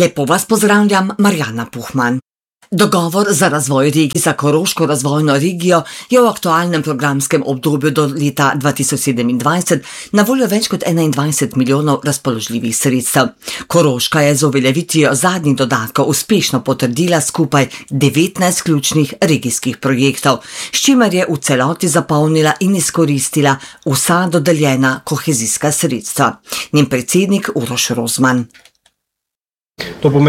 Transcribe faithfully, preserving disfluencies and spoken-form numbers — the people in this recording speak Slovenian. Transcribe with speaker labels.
Speaker 1: Lepo vas pozdravljam, Marjana Puhman. Dogovor za razvoj regij za Koroško razvojno regijo je v aktualnem programskem obdobju do leta dva tisoč sedemindvajset na voljo več kot enaindvajset milijonov razpoložljivih sredstev. Koroška je z uveljavitvijo zadnjih dodatkov uspešno potrdila skupaj devetnajst ključnih regijskih projektov, s čimer je v celoti zapolnila in izkoristila vsa dodeljena kohezijska sredstva. Njen predsednik Uroš Rozman.
Speaker 2: To pomeni